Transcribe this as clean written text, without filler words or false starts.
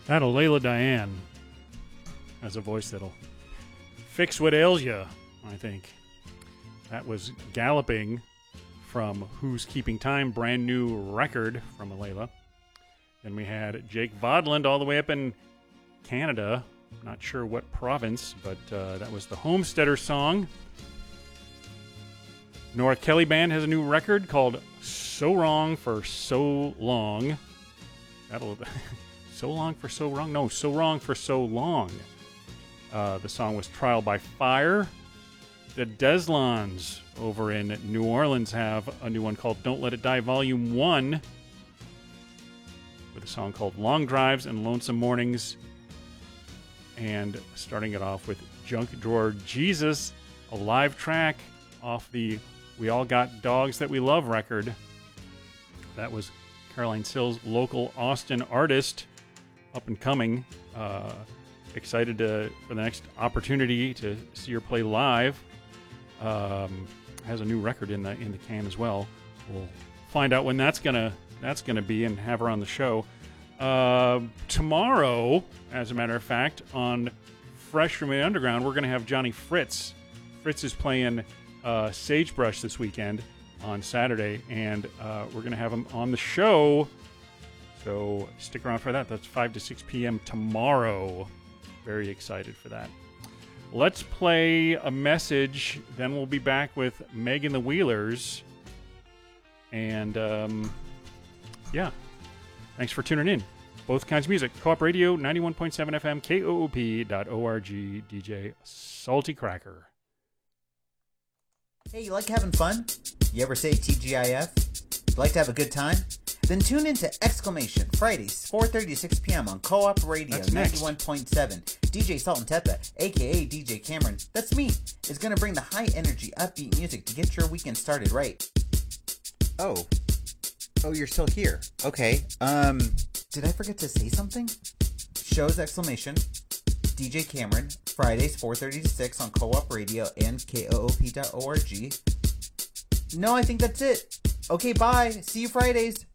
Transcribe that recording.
That'll Layla Diane has a voice that'll fix what ails you, I think. That was Galloping from Who's Keeping Time, brand new record from Layla. Then we had Jake Vodland all the way up in Canada. Not sure what province, but that was the Homesteader song. Nora Kelly Band has a new record called So Wrong for So Long. That'll... So Long for So Wrong? No, So Wrong for So Long. The song was Trial by Fire. The Deslons over in New Orleans have a new one called Don't Let It Die Volume 1 with a song called Long Drives and Lonesome Mornings. And starting it off with Junk Drawer Jesus, a live track off the We All Got Dogs That We Love record. That was Caroline Sills, local Austin artist, up and coming. Excited for the next opportunity to see her play live. Has a new record in the can as well. We'll find out when that's gonna be and have her on the show. Tomorrow, as a matter of fact, on Fresh from the Underground, we're gonna have Johnny Fritz. Fritz is playing Sagebrush this weekend on Saturday, and we're gonna have him on the show. So stick around for that. That's 5 to 6 p.m. tomorrow. Very excited for that. Let's play a message. Then we'll be back with Megan the Wheelers. And, yeah. Thanks for tuning in. Both kinds of music. Co-op Radio, 91.7 FM, KOOP.org, DJ Salty Cracker. Hey, you like having fun? You ever say TGIF? You like to have a good time? Then tune in to Exclamation, Fridays, 4:30 to 6 p.m. on Co-op Radio 91.7. DJ Salt and Teppa, a.k.a. DJ Cameron, that's me, is going to bring the high-energy, upbeat music to get your weekend started right. Oh, you're still here. Okay, did I forget to say something? Shows Exclamation, DJ Cameron, Fridays, 4:30 to 6 on Co-op Radio and KOOP.org. No, I think that's it. Okay, bye. See you Fridays.